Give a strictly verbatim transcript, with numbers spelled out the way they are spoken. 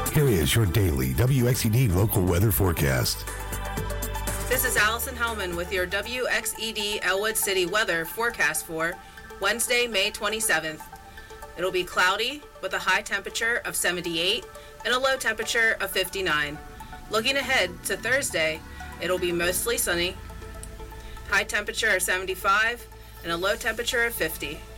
Here is your daily W X E D local weather forecast. This is Allison Hellman with your W X E D Elwood City weather forecast for Wednesday, May twenty-seventh. It'll be cloudy with a high temperature of seventy-eight and a low temperature of fifty-nine. Looking ahead to Thursday, it'll be mostly sunny, high temperature of seventy-five and a low temperature of fifty.